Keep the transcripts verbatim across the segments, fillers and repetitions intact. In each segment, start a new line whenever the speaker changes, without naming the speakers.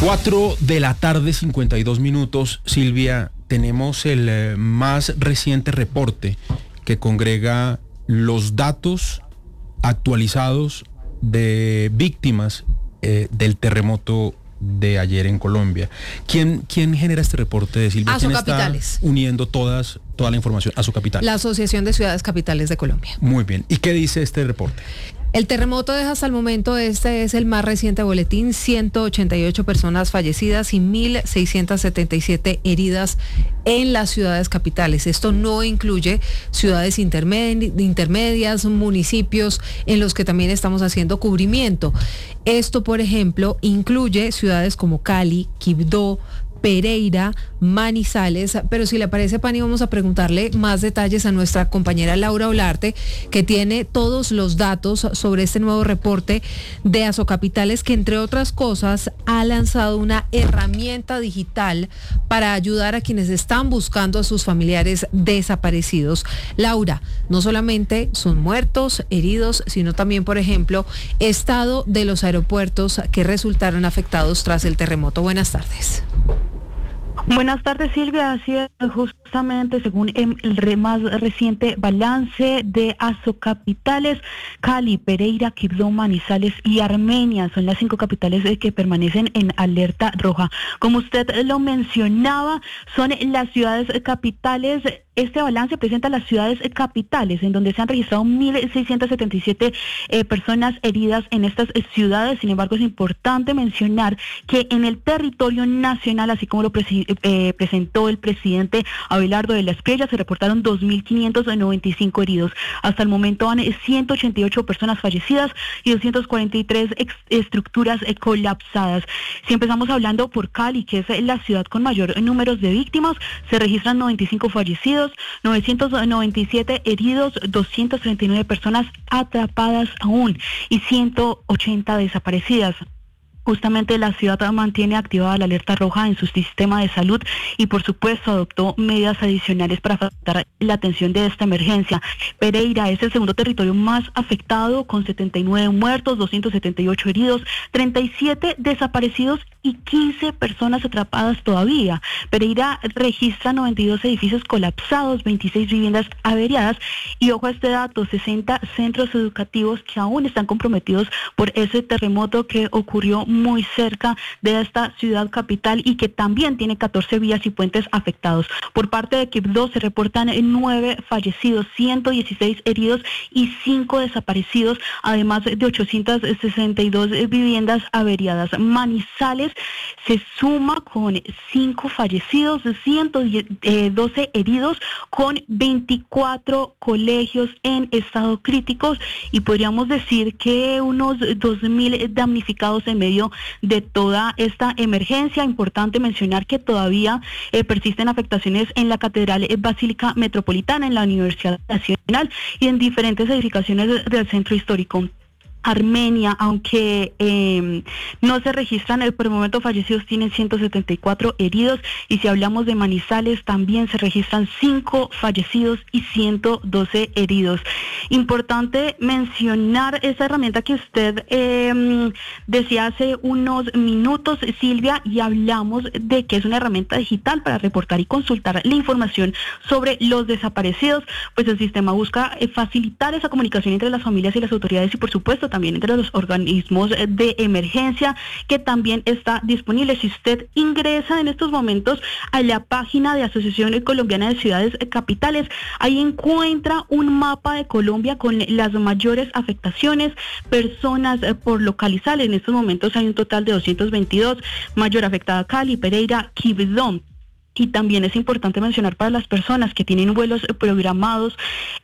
Cuatro de la tarde, cincuenta y dos minutos. Silvia, tenemos el eh, más reciente reporte que congrega los datos actualizados de víctimas eh, del terremoto de ayer en Colombia. ¿Quién, quién genera este reporte, Silvia? ¿Quién está uniendo todas, toda la información? Asocapital.
La Asociación de Ciudades Capitales de Colombia.
Muy bien. ¿Y qué dice este reporte?
El terremoto deja hasta el momento, este es el más reciente boletín, ciento ochenta y ocho personas fallecidas y mil seiscientas setenta y siete heridas en las ciudades capitales. Esto no incluye ciudades intermedi- intermedias, municipios en los que también estamos haciendo cubrimiento. Esto, por ejemplo, incluye ciudades como Cali, Quibdó, Pereira, Manizales, pero si le parece, Pani, vamos a preguntarle más detalles a nuestra compañera Laura Olarte, que tiene todos los datos sobre este nuevo reporte de Asocapitales, que entre otras cosas ha lanzado una herramienta digital para ayudar a quienes están buscando a sus familiares desaparecidos. Laura, no solamente son muertos, heridos, sino también, por ejemplo, estado de los aeropuertos que resultaron afectados tras el terremoto. Buenas tardes.
Buenas tardes, Silvia. Así es, justamente según el re más reciente balance de Asocapitales, Cali, Pereira, Quibdó, Manizales y Armenia son las cinco capitales que permanecen en alerta roja. Como usted lo mencionaba, son las ciudades capitales. Este balance presenta las ciudades capitales, en donde se han registrado mil seiscientas setenta y siete eh, personas heridas en estas eh, ciudades. Sin embargo, es importante mencionar que en el territorio nacional, así como lo presi- eh, presentó el presidente Abelardo de la Espriella, se reportaron dos mil quinientos noventa y cinco heridos. Hasta el momento van ciento ochenta y ocho personas fallecidas y doscientas cuarenta y tres ex- estructuras eh, colapsadas. Si empezamos hablando por Cali, que es la ciudad con mayor número de víctimas, se registran noventa y cinco fallecidos, novecientos noventa y siete heridos, doscientas treinta y nueve personas atrapadas aún y ciento ochenta desaparecidas. Justamente la ciudad mantiene activada la alerta roja en su sistema de salud y por supuesto adoptó medidas adicionales para facilitar la atención de esta emergencia. Pereira es el segundo territorio más afectado, con setenta y nueve muertos, doscientos setenta y ocho heridos, treinta y siete desaparecidos y quince personas atrapadas todavía. Pereira registra noventa y dos edificios colapsados, veintiséis viviendas averiadas y, ojo a este dato, sesenta centros educativos que aún están comprometidos por ese terremoto que ocurrió muy cerca de esta ciudad capital y que también tiene catorce vías y puentes afectados. Por parte de Quibdó se reportan nueve fallecidos, ciento dieciséis heridos y cinco desaparecidos, además de ochocientas sesenta y dos viviendas averiadas. Manizales se suma con cinco fallecidos, ciento doce heridos, con veinticuatro colegios en estado críticos y podríamos decir que unos dos mil damnificados en medio de toda esta emergencia. Importante mencionar que todavía eh, persisten afectaciones en la Catedral Basílica Metropolitana, en la Universidad Nacional y en diferentes edificaciones del centro histórico. Armenia, aunque eh, no se registran eh, por el momento fallecidos, tienen ciento setenta y cuatro heridos, y si hablamos de Manizales también se registran cinco fallecidos y ciento doce heridos. Importante mencionar esa herramienta que usted eh, decía hace unos minutos, Silvia, y hablamos de que es una herramienta digital para reportar y consultar la información sobre los desaparecidos. Pues el sistema busca eh, facilitar esa comunicación entre las familias y las autoridades y por supuesto también entre los organismos de emergencia, que también está disponible. Si usted ingresa en estos momentos a la página de Asociación Colombiana de Ciudades Capitales, ahí encuentra un mapa de Colombia con las mayores afectaciones, personas por localizar. En estos momentos hay un total de doscientos veintidós, mayor afectada Cali, Pereira, Quibdó. Y también es importante mencionar para las personas que tienen vuelos programados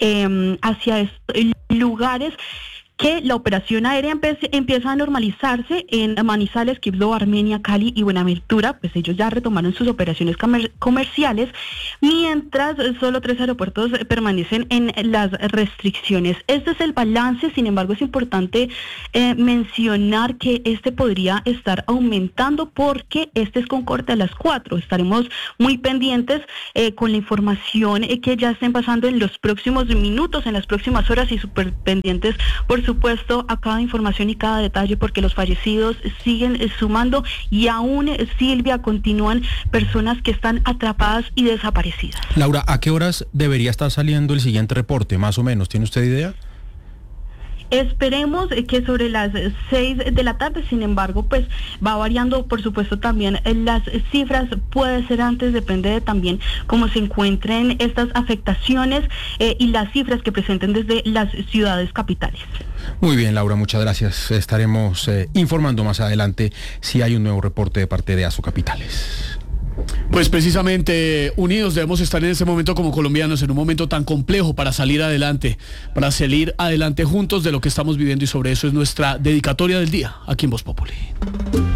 eh, hacia estos lugares, que la operación aérea empe- empieza a normalizarse en Manizales, Quibdó, Armenia, Cali y Buenaventura. Pues ellos ya retomaron sus operaciones comer- comerciales, mientras solo tres aeropuertos permanecen en las restricciones. Este es el balance. Sin embargo, es importante eh, mencionar que este podría estar aumentando porque este es con corte a las cuatro. Estaremos muy pendientes eh, con la información eh, que ya estén pasando en los próximos minutos, en las próximas horas, y súper pendientes, por supuesto, a cada información y cada detalle, porque los fallecidos siguen eh, sumando y aún, eh, Silvia, continúan personas que están atrapadas y desaparecidas.
Laura, ¿a qué horas debería estar saliendo el siguiente reporte, más o menos? ¿Tiene usted idea?
Esperemos que sobre las seis de la tarde, sin embargo, pues va variando, por supuesto, también las cifras, puede ser antes, depende de también cómo se encuentren estas afectaciones eh, y las cifras que presenten desde las ciudades capitales.
Muy bien, Laura, muchas gracias. Estaremos eh, informando más adelante si hay un nuevo reporte de parte de Asocapitales.
Pues precisamente unidos debemos estar en este momento como colombianos, en un momento tan complejo para salir adelante, para salir adelante juntos de lo que estamos viviendo, y sobre eso es nuestra dedicatoria del día aquí en Voz Populi.